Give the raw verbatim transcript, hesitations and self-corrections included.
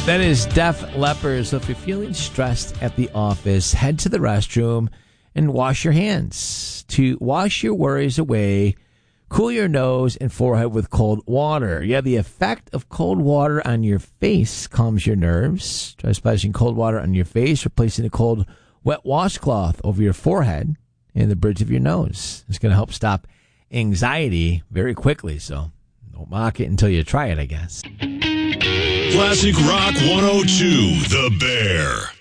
That is Def Leppard. So if you're feeling stressed at the office, head to the restroom and wash your hands. To wash your worries away, cool your nose and forehead with cold water. Yeah, the effect of cold water on your face calms your nerves. Try splashing cold water on your face, replacing a cold wet washcloth over your forehead and the bridge of your nose. It's going to help stop anxiety very quickly. So don't mock it until you try it, I guess. Classic Rock one oh two, The Bear.